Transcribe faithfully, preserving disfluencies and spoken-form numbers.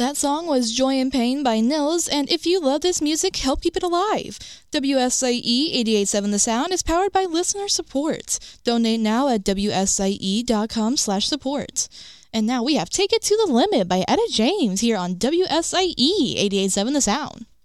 That song was Joy and Pain by Nils, and if you love this music, help keep it alive. W S I E eighty-eight point seven The Sound is powered by listener support. Donate now at W S I E dot com slash support. And now we have Take It to the Limit by Etta James here on W S I E eighty-eight point seven The Sound.